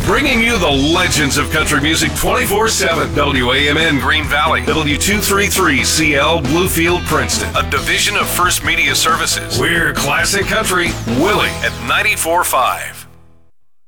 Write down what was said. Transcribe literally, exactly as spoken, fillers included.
Bringing you the legends of country music twenty-four seven. W A M N Green Valley, W two thirty-three C L Bluefield, Princeton, a division of First Media Services. We're classic country, Willie at ninety-four point five.